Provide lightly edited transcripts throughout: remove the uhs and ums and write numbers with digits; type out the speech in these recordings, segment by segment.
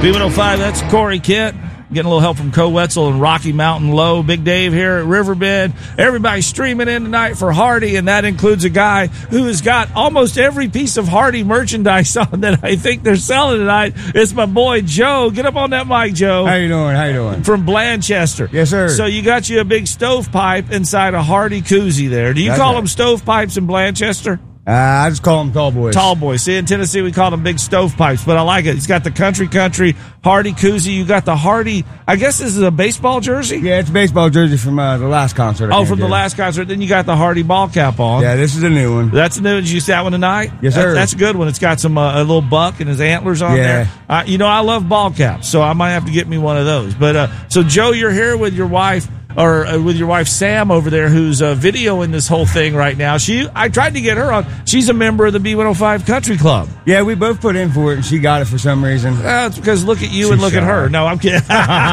B105, that's Corey Kent. Getting a little help from Co Wetzel and Rocky Mountain Low. Big Dave here at Riverbend. Everybody's streaming in tonight for Hardy, and that includes a guy who has got almost every piece of Hardy merchandise on that I think they're selling tonight. It's my boy Joe. Get up on that mic, Joe. How you doing? From Blanchester. Yes, sir. So you got you a big stovepipe inside a Hardy koozie there. Do you call them stovepipes in Blanchester? I just call them tall boys. Tall boys. See, in Tennessee, we call them big stovepipes, but I like it. He's got the country Hardy koozie. You got the Hardy, I guess this is a baseball jersey? Yeah, it's a baseball jersey from the last concert. From the last concert. Then you got the Hardy ball cap on. Yeah, this is a new one. That's a new one. Did you see that one tonight? Yes, sir. That's a good one. It's got some a little buck and his antlers on there. I love ball caps, so I might have to get me one of those. But so, Joe, you're here with your wife. Or with your wife Sam over there, who's videoing this whole thing right now. I tried to get her on. She's a member of the B105 Country Club. Yeah, we both put in for it, and she got it for some reason. It's because look at you and look at her. No, I'm kidding.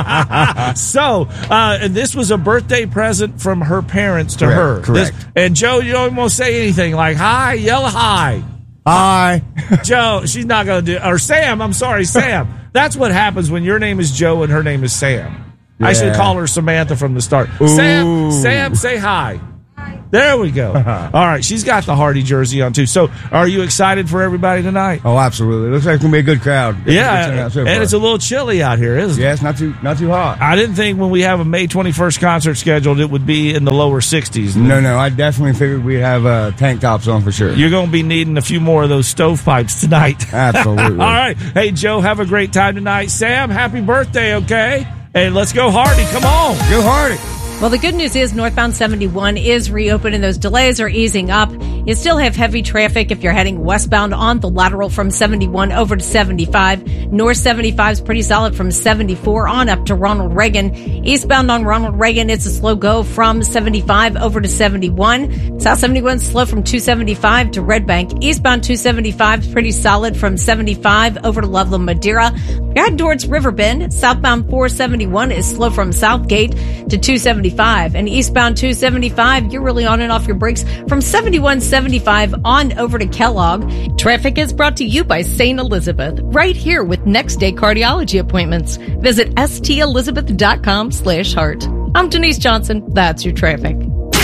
So, and this was a birthday present from her parents to her. Correct. And Joe, you don't even say anything like hi, yell hi. Hi. Joe, she's not going to do. Or Sam, I'm sorry, Sam. That's what happens when your name is Joe and her name is Sam. Yeah. I should call her Samantha from the start. Ooh. Sam, say hi. Hi. There we go. All right, she's got the Hardy jersey on too. So, are you excited for everybody tonight? Oh, absolutely. Looks like it's gonna be a good crowd. Yeah, and it's a little chilly out here, isn't it? Yeah, it's not too hot. I didn't think when we have a May 21st concert scheduled, it would be in the lower 60s. No, I definitely figured we'd have tank tops on for sure. You're going to be needing a few more of those stovepipes tonight. Absolutely. All right. Hey, Joe, have a great time tonight. Sam, happy birthday, okay? Hey, let's go Hardy. Come on. Go Hardy. Well, the good news is northbound 71 is reopened and those delays are easing up. You still have heavy traffic if you're heading westbound on the lateral from 71 over to 75. North 75 is pretty solid from 74 on up to Ronald Reagan. Eastbound on Ronald Reagan, it's a slow go from 75 over to 71. South 71 is slow from 275 to Red Bank. Eastbound 275 is pretty solid from 75 over to Loveland, Madeira. You're heading towards Riverbend. Southbound 471 is slow from Southgate to 275. And eastbound 275, you're really on and off your brakes from 7175 on over to Kellogg. Traffic is brought to you by St. Elizabeth, right here with next day cardiology appointments. Visit stelizabeth.com/heart. I'm Denise Johnson. That's your traffic.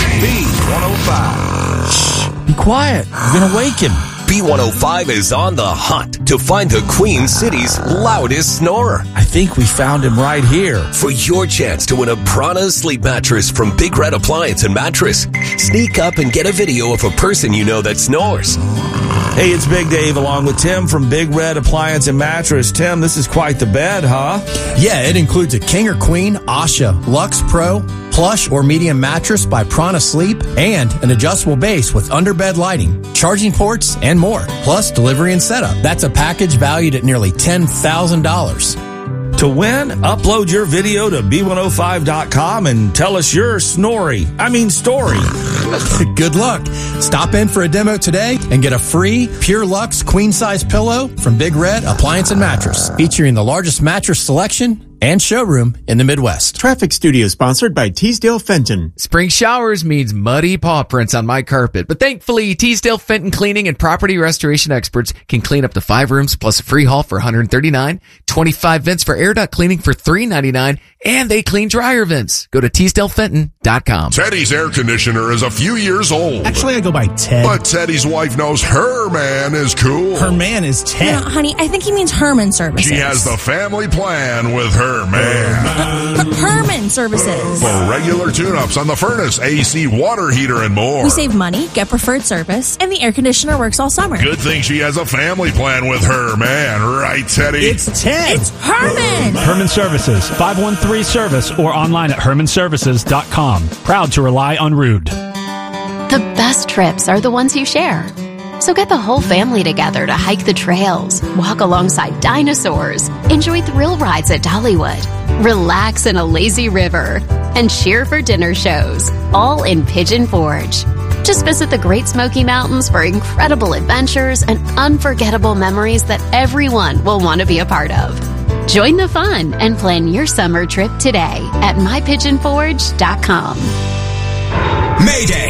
B105. Shh, be quiet. You're going to wake him. B105 is on the hunt to find the Queen City's loudest snorer. I think we found him right here. For your chance to win a Prana sleep mattress from Big Red Appliance and Mattress, sneak up and get a video of a person you know that snores. Hey, it's Big Dave along with Tim from Big Red Appliance and Mattress. Tim, this is quite the bed, huh? Yeah, it includes a King or Queen, Asha, Lux Pro, plush or medium mattress by Prana Sleep, and an adjustable base with underbed lighting, charging ports, and more, plus delivery and setup. That's a package valued at nearly $10,000. To win, upload your video to B105.com and tell us your story. Good luck. Stop in for a demo today and get a free Pure Luxe queen size pillow from Big Red Appliance and Mattress, featuring the largest mattress selection and showroom in the Midwest. Traffic Studio sponsored by Teasdale Fenton. Spring showers means muddy paw prints on my carpet, but thankfully Teasdale Fenton Cleaning and Property Restoration Experts can clean up to 5 rooms plus a free haul for $139, 25 vents for air duct cleaning for $399, and they clean dryer vents. Go to TeasdaleFenton.com. Teddy's air conditioner is a few years old. Actually, I go by Ted. But Teddy's wife knows her man is cool. Her man is Ted. No, honey, I think he means Herman Services. She has the family plan with her man. Herman Services. For regular tune-ups on the furnace, AC, water heater, and more. We save money, get preferred service, and the air conditioner works all summer. Good thing she has a family plan with her man. Right, Teddy? It's Ted. It's Herman. Herman Services, 513-SERVICE or online at hermanservices.com. Proud to rely on Rude. The best trips are the ones you share. So get the whole family together to hike the trails, walk alongside dinosaurs, enjoy thrill rides at Dollywood, relax in a lazy river, and cheer for dinner shows, all in Pigeon Forge. Just visit the Great Smoky Mountains for incredible adventures and unforgettable memories that everyone will want to be a part of. Join the fun and plan your summer trip today at mypigeonforge.com. Mayday!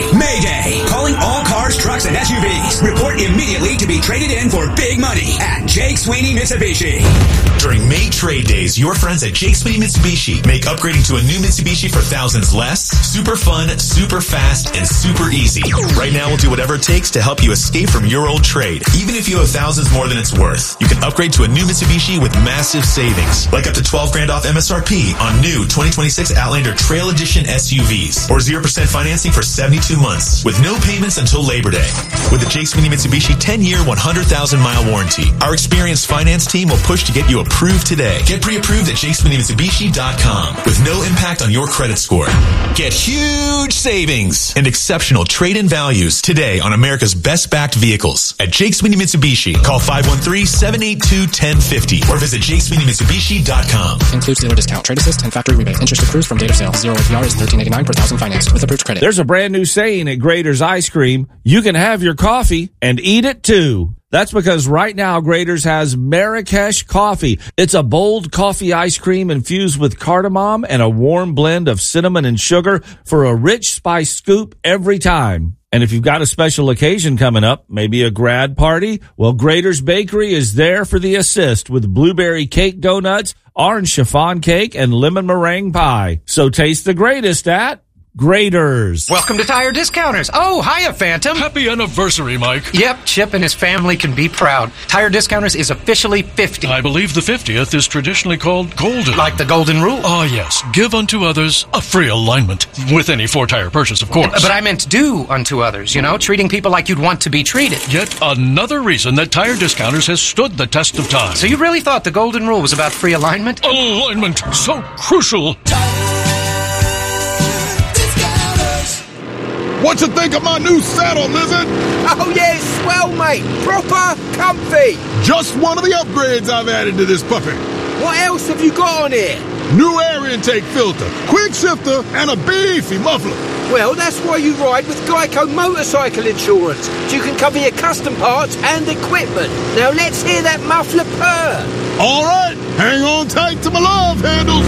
Mayday! Calling all cars, trucks, and SUVs. Report immediately to be traded in for big money at Jake Sweeney Mitsubishi. During May Trade Days, your friends at Jake Sweeney Mitsubishi make upgrading to a new Mitsubishi for thousands less, super fun, super fast, and super easy. Right now, we'll do whatever it takes to help you escape from your old trade. Even if you have thousands more than it's worth, you can upgrade to a new Mitsubishi with massive savings, like up to $12,000 off MSRP on new 2026 Outlander Trail Edition SUVs, or 0% financing for 72 months, with no payments until Labor Day. With the Jake Sweeney Mitsubishi 10-year, 100,000-mile warranty, our experienced finance team will push to get you approved today. Get pre-approved at JakeSweeneyMitsubishi.com with no impact on your credit score. Get huge savings and exceptional trade-in values today on America's best-backed vehicles at Jake Sweeney Mitsubishi. Call 513-782-1050 or visit JakeSweeneyMitsubishi.com. Includes dealer discount, trade assist, and factory rebate. Interest accrues from date of sale. 0 APR is $13.89 per thousand financed with approved credit. There's a brand new saying at Grader's Ice Cream: you can have your coffee and eat it too. That's because right now Grader's has Marrakesh coffee. It's a bold coffee ice cream infused with cardamom and a warm blend of cinnamon and sugar for a rich spice scoop every time. And if you've got a special occasion coming up, maybe a grad party, well, Grader's Bakery is there for the assist with blueberry cake donuts, orange chiffon cake, and lemon meringue pie. So taste the greatest at Grader's. Welcome to Tire Discounters. Oh, hiya, Phantom. Happy anniversary, Mike. Yep, Chip and his family can be proud. Tire Discounters is officially 50. I believe the 50th is traditionally called golden. Like the golden rule? Oh, yes. Give unto others a free alignment. With any 4-tire purchase, of course. But I meant do unto others, you know, treating people like you'd want to be treated. Yet another reason that Tire Discounters has stood the test of time. So you really thought the golden rule was about free alignment? Alignment, so crucial. What you think of my new saddle, Lizard? Oh, yeah, swell, mate. Proper comfy. Just one of the upgrades I've added to this puppy. What else have you got on here? New air intake filter, quick shifter, and a beefy muffler. Well, that's why you ride with Geico Motorcycle Insurance. So you can cover your custom parts and equipment. Now let's hear that muffler purr. All right, hang on tight to my love handles.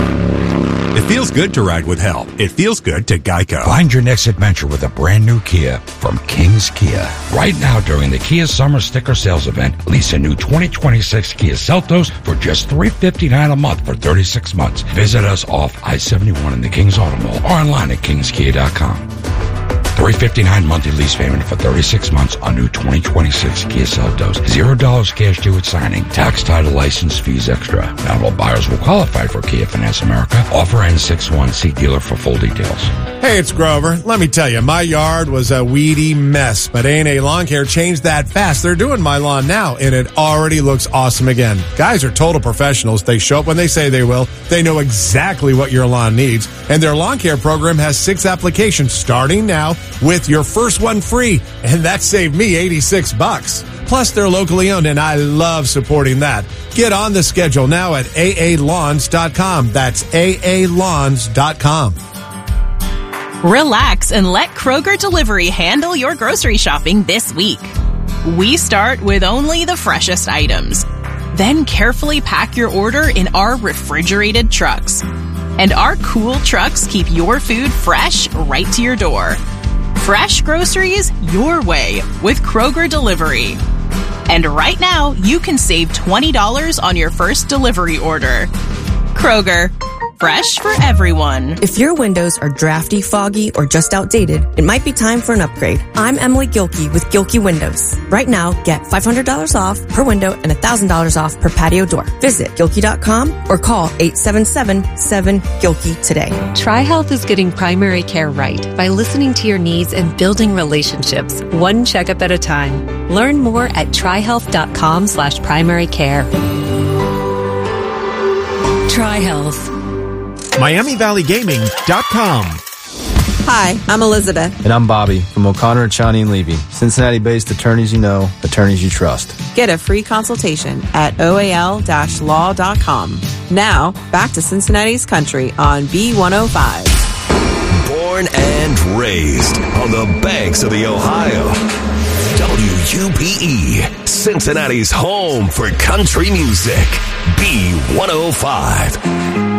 It feels good to ride with help. It feels good to Geico. Find your next adventure with a brand new Kia from King's Kia. Right now during the Kia Summer Sticker Sales Event, lease a new 2026 Kia Seltos for just $359 a month for 36 months. Visit us off I-71 in the Kings Auto Mall or online at kingskia.com. $359 monthly lease payment for 36 months on new 2026 Kia Seltos. $0 cash due at signing. Tax, title, license, fees extra. Not all buyers will qualify for Kia Finance America. Offer ends 6/1. See dealer for full details. Hey, it's Grover. Let me tell you, my yard was a weedy mess, but A&A Lawn Care changed that fast. They're doing my lawn now, and it already looks awesome again. Guys are total professionals. They show up when they say they will. They know exactly what your lawn needs, and their lawn care program has 6 applications starting now with your first one free, and that saved me $86. Plus, they're locally owned, and I love supporting that. Get on the schedule now at AALawns.com. That's AALawns.com. Relax and let Kroger Delivery handle your grocery shopping this week. We start with only the freshest items. Then carefully pack your order in our refrigerated trucks. And our cool trucks keep your food fresh right to your door. Fresh groceries your way with Kroger Delivery. And right now, you can save $20 on your first delivery order. Kroger. Fresh for everyone. If your windows are drafty, foggy, or just outdated, it might be time for an upgrade. I'm Emily Gilkey with Gilkey Windows. Right now, get $500 off per window and $1,000 off per patio door. Visit Gilkey.com or call 877-7-GILKEY today. TriHealth is getting primary care right by listening to your needs and building relationships, one checkup at a time. Learn more at TriHealth.com/primary-care. TriHealth. MiamiValleyGaming.com. Hi, I'm Elizabeth. And I'm Bobby from O'Connor, Chani & Levy. Cincinnati-based attorneys you know, attorneys you trust. Get a free consultation at oal-law.com. Now, back to Cincinnati's country on B105. Born and raised on the banks of the Ohio. WUPE, Cincinnati's home for country music. B105.